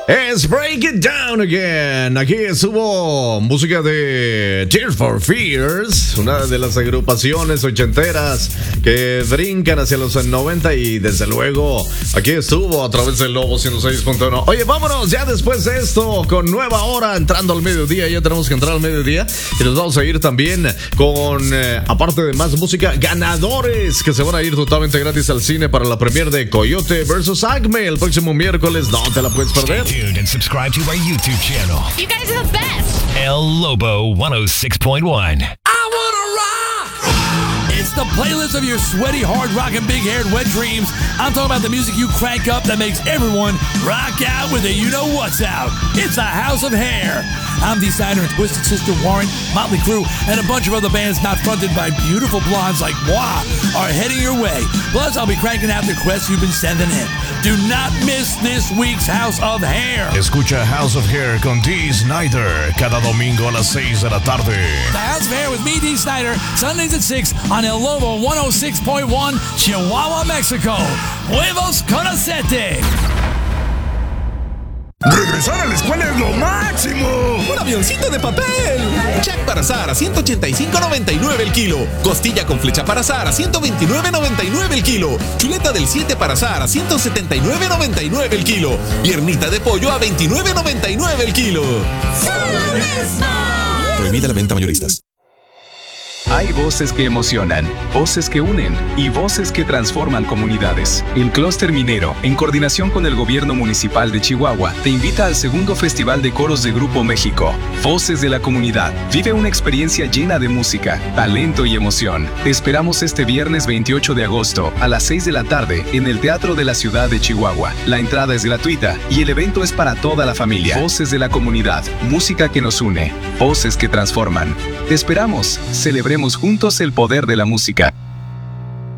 Es Break It Down Again. Aquí estuvo música de Tears for Fears, una de las agrupaciones ochenteras que brincan hacia los 90 y desde luego aquí estuvo a través del Lobo 106.1. Oye, vámonos ya después de esto con nueva hora entrando al mediodía. Ya tenemos que entrar al mediodía y nos vamos a ir también con, aparte de más música, ganadores que se van a ir totalmente gratis al cine para la premiere de Coyote vs. Acme el próximo miércoles. No te la puedes perder. Stay tuned and subscribe to our YouTube channel. You guys are the best. El Lobo 106.1. I wanna rock! It's the playlist of your sweaty, hard rockin', big-haired wet dreams. I'm talking about the music you crank up that makes everyone rock out with a you-know-what's out. It's a house of hair. I'm Dee Snider and Twisted Sister Warrant, Motley Crue, and a bunch of other bands not fronted by beautiful blondes like moi are heading your way. Plus, I'll be cranking out the requests you've been sending in. Do not miss this week's House of Hair. Escucha House of Hair con Dee Snider cada domingo a las 6 de la tarde. The House of Hair with me, Dee Snider, Sundays at 6 on El Lobo 106.1, Chihuahua, Mexico. Huevos con acete. ¡Regresar a la escuela es lo máximo! ¡Un avioncito de papel! Jack para asar a $185.99 el kilo. Costilla con flecha para asar a $129.99 el kilo. Chuleta del 7 para asar a $179.99 el kilo. Piernita de pollo a $29.99 el kilo. Prohibida la venta mayoristas. Hay voces que emocionan, voces que unen y voces que transforman comunidades. El Clúster Minero, en coordinación con el Gobierno Municipal de Chihuahua, te invita al segundo Festival de Coros de Grupo México. Voces de la Comunidad. Vive una experiencia llena de música, talento y emoción. Te esperamos este viernes 28 de agosto a las 6 de la tarde en el Teatro de la Ciudad de Chihuahua. La entrada es gratuita y el evento es para toda la familia. Voces de la Comunidad. Música que nos une. Voces que transforman. Te esperamos. Celebremos juntos el poder de la música.